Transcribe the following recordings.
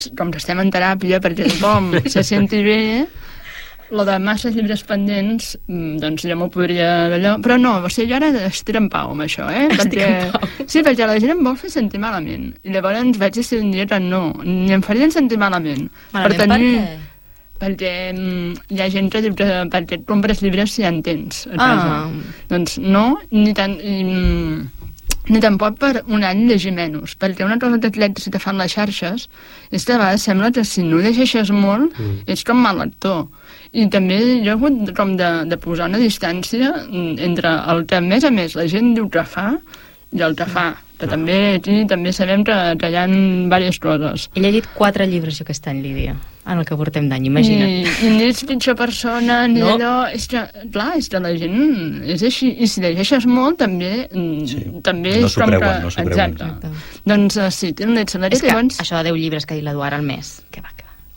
com que estem en teràpia, perquè tothom se senti bé, lo de masses llibres pendents, doncs jo m'ho podria d'allò, però no, o sigui, jo ara estic en pau amb això, Sí, perquè la gent em vol fer sentir malament, i llavors vaig decidir un dia que no, ni em farien sentir malament. Malament per què? Perquè hi ha gent que diu que perquè et compres llibres si en tens a casa. Doncs no, ni tampoc per un any llegir menys, perquè una cosa que crec que fan les xarxes és que a vegades sembla que si no llegeixes molt ets com mal lector. I també jo he hagut com de posar una distància entre el que a més la gent diu que fa i el que fa, que també aquí també sabem que hi ha diverses coses. He llegit 4 llibres jo aquest any, Lídia, en el que portem d'any, imagina't. I ni ets pitjor persona, ni allò... És que, clar, és que la gent és així, i si llegeixes molt també... també no s'ho creuen, no s'ho creuen. Exacte. Doncs sí, tenen l'excel·leració. És que això de 10 llibres que ha dit l'Eduard al mes, que va.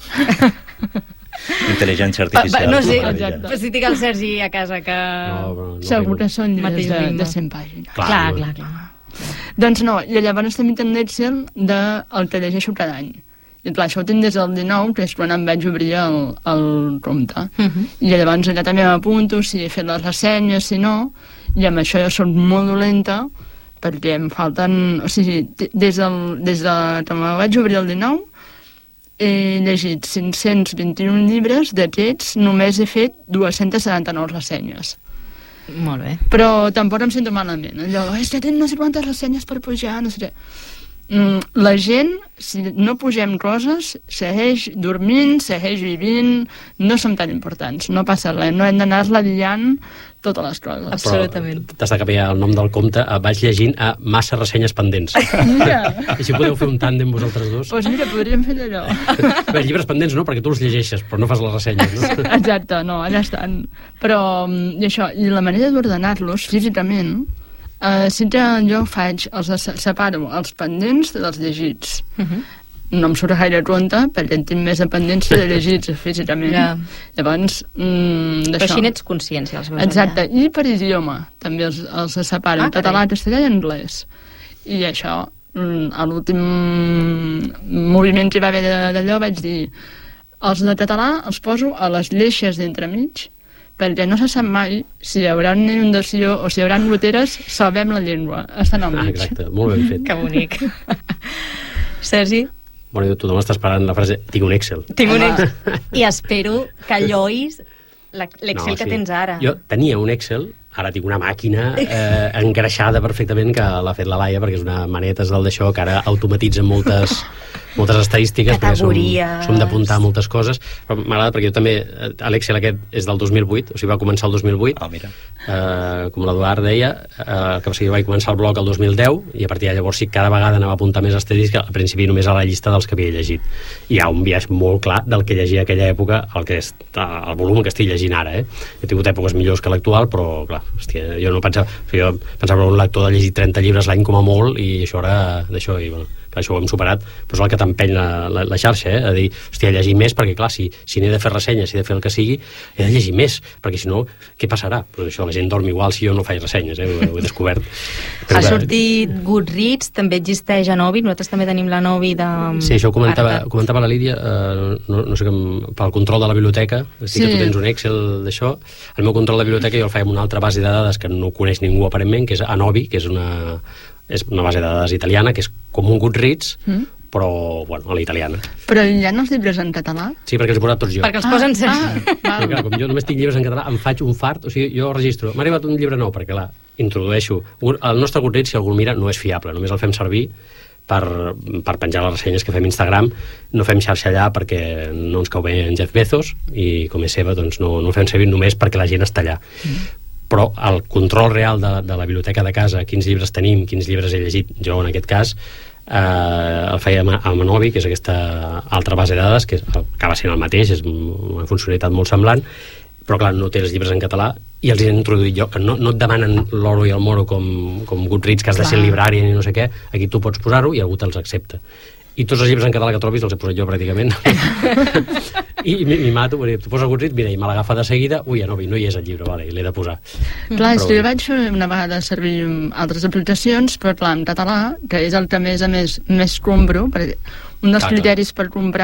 Intel·ligència artificial. No sé, però si tinc el Sergi a casa que... Segur que són llibres de 100 pàgines. Clar. Doncs no, i llavors també tinc l'Excel del que llegeixo cada any. I clar, això ho tinc des del 19, que és quan em vaig obrir el compte. I llavors allà també m'apunto si he fet les ressenyes, si no, i amb això jo soc molt dolenta, perquè em falten... O sigui, des de que me vaig obrir el 19, he llegit 521 llibres, d'aquests només he fet 279 ressenyes. Molt bé. Però tampoc em sento malament. Allò, és que tenen no sé quantes ressenyes per pujar, no sé què. La gent, si no pugem coses, segueix dormint, segueix vivint, no som tan importants, no passa res, no hem d'anar-la liant totes les coses. Absolutament. Però t'has de canviar el nom del compte, vaig llegint a massa ressenyes pendents. Mira! I si podeu fer un tàndem vosaltres dos? Doncs mira, podríem fer allò. Bé, llibres pendents no, perquè tu els llegeixes, però no fas les ressenyes, no? Exacte, no, allà estan. Però, i això, i la manera d'ordenar-los físicament, sí que jo separo els pendents dels llegits. No em surt gaire compte, perquè en tinc més de pendents que de llegits físicament. Llavors, però així n'ets conscient, si els veus allà. Exacte, i per idioma també els separo, català, castellà i anglès. I això, a l'últim moviment que va haver d'allò vaig dir, els de català els poso a les lleixes d'entremig, perquè no se sap mai si hi haurà una inundació o si hi haurà goteres, salvem la llengua, estan al mig. Exacte, molt ben fet. Que bonic. Sergi? Bueno, tothom està esperant la frase, tinc un Excel. Tinc un Excel. I espero que llois l'Excel que tens ara. Jo tenia un Excel, ara tinc una màquina engreixada perfectament que l'ha fet la Laia, perquè és una manetes del d'això que ara automatitza moltes estadístiques, categories, perquè som d'apuntar moltes coses, però m'agrada perquè jo també, l'Excel aquest és del 2008, o sigui va començar el 2008, mira. Com l'Eduard deia, que o sigui, vaig començar el blog el 2010 i a partir de llavors sí, cada vegada anava a apuntar més estadístiques, al principi només a la llista dels que havia llegit. Hi ha un biaix molt clar del que llegia a aquella època el volum que estic llegint ara. He tingut èpoques millors que l'actual, però clar, hòstia, jo no pensava, jo pensava un lector de llegir 30 llibres l'any com a molt, i això ara d'això, i bueno, això ho hem superat, però és el que t'empeny la xarxa, a dir, hòstia, llegir més, perquè clar, si n'he de fer ressenyes, si he de fer el que sigui, he de llegir més, perquè si no, què passarà? Però això, la gent dorm igual si jo no faig ressenyes, ho he descobert. Ha sortit Goodreads, també existeix a Novi, nosaltres també tenim la Novi de... Sí, això ho comentava la Lídia, no sé, pel control de la biblioteca, sí que tu tens un Excel d'això, el meu control de biblioteca jo el faig amb una altra base de dades que no coneix ningú aparentment, que és Anovi, que és una base de dades italiana, que és com un Goodreads, però, bueno, a la italiana. Però hi ha els llibres en català? Sí, perquè els he posat tots jo. Perquè els posen sempre. Clar, com jo només tinc llibres en català, em faig un fart, o sigui, jo registro, m'ha arribat un llibre nou, perquè clar, introdueixo. El nostre Goodreads, si algú el mira, no és fiable, només el fem servir per penjar les ressenyes que fem a Instagram. No fem xarxa allà perquè no ens cau bé en Jeff Bezos, i com és seva, doncs no fem servir només perquè la gent està allà. Però el control real de la biblioteca de casa, quins llibres tenim, quins llibres he llegit, jo en aquest cas, el feia a Manovi, que és aquesta altra base de dades, que acaba sent el mateix, és una funcionalitat molt semblant, però clar, no té els llibres en català, i els he introduït jo, que no et demanen l'oro i el moro com Goodreads, que has de ser librari i no sé què, aquí tu pots posar-ho i algú te'ls accepta. i tots els llibres en català que trobis els he posat jo pràcticament. I m'hi mato, perquè tu poses Goodreads, mira, i me l'agafa de seguida, ui, no hi és el llibre, vale, l'he de posar. Clar, és que jo vaig fer una vegada servir altres aplicacions, però clar, en català, que és el que a més més compro, perquè un dels criteris per comprar